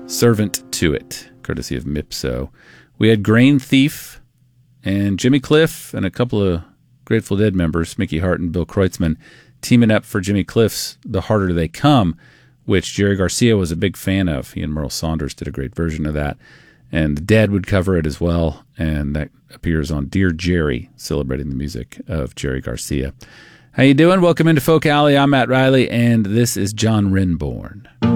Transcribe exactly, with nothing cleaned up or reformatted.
Servant to It, courtesy of Mipso. We had Grain Thief and Jimmy Cliff and a couple of Grateful Dead members, Mickey Hart and Bill Kreutzmann, teaming up for Jimmy Cliff's The Harder They Come, which Jerry Garcia was a big fan of. He and Merle Saunders did a great version of that. And the Dead would cover it as well, and that appears on Dear Jerry, celebrating the music of Jerry Garcia. How you doing? Welcome into Folk Alley. I'm Matt Riley, and this is John Renbourn.